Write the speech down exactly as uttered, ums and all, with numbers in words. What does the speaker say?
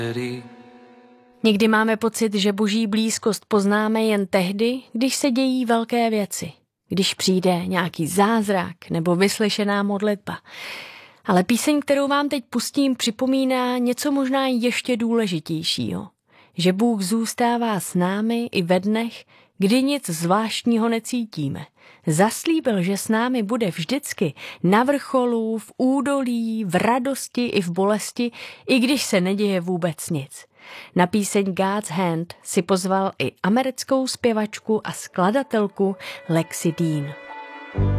Někdy máme pocit, že boží blízkost poznáme jen tehdy, když se dějí velké věci, když přijde nějaký zázrak nebo vyslyšená modlitba. Ale píseň, kterou vám teď pustím, připomíná něco možná ještě důležitějšího. Že Bůh zůstává s námi i ve dnech, kdy nic zvláštního necítíme. Zaslíbil, že s námi bude vždycky na vrcholu, v údolí, v radosti i v bolesti, i když se neděje vůbec nic. Na píseň God's Hand si pozval i americkou zpěvačku a skladatelku Lexi Dean.